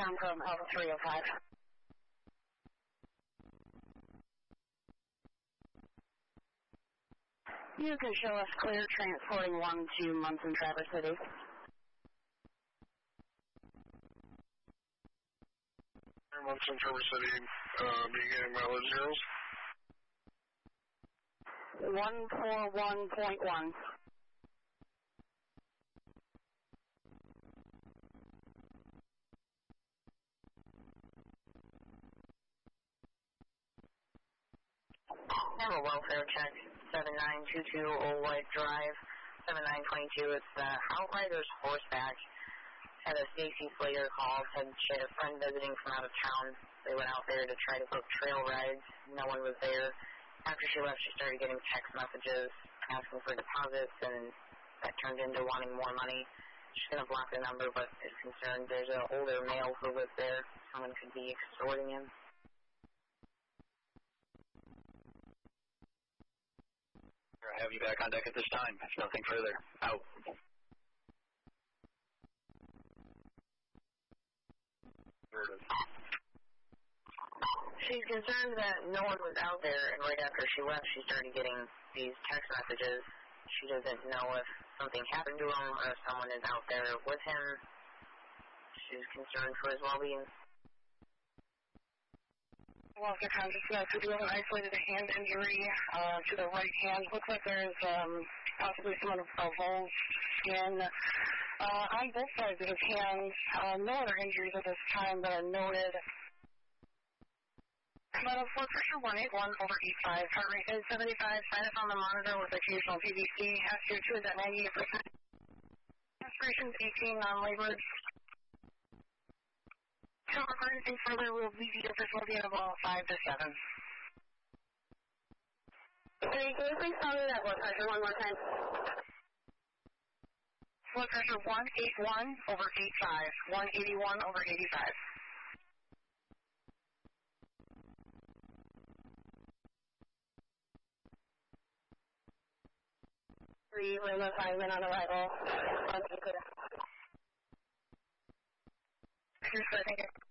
down from Alpha 305. You can show us clear transporting 1 to Munson, Traverse City. Munson, Traverse City, beginning mileage zeros. 141.1. Animal welfare check, 7922 Old White Drive, 7922. It's Outriders Horseback. Had a Stacy Slater call, said she had a friend visiting from out of town. They went out there to try to book trail rides. No one was there. After she left, she started getting text messages asking for deposits, and that turned into wanting more money. She's going to block the number, but is concerned there's an older male who lives there. Someone could be extorting him. I have you back on deck at this time. If nothing further, out. She's concerned that no one was out there, and right after she left, she started getting these text messages. She doesn't know if something happened to him or if someone is out there with him. She's concerned for his well-being. Welfare consciousness. We do have an isolated hand injury to the right hand. Looks like there's possibly some of Vol's skin on both sides of his hands. No other injuries at this time that are noted. Blood blood pressure 181 over 85. Heart rate is 75. Sinus on the monitor with occasional PVC. SpO2 is at 98%. Aspirations 18 non-labored. So for anything further, we'll leave you at facility at about 5 to 7. Can you please tell me that blood pressure one more time? Blood pressure 181 over 85. 181 over 85. Lima 5 men on arrival. Here's the thing.